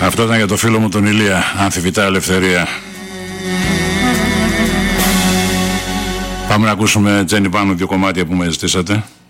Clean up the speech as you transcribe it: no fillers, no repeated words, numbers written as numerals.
Αυτό ήταν για το φίλο μου τον Ηλία. Αμφιβητά ελευθερία. Πάμε να ακούσουμε Τζένι Πάνω, δύο κομμάτια που με ζητήσατε.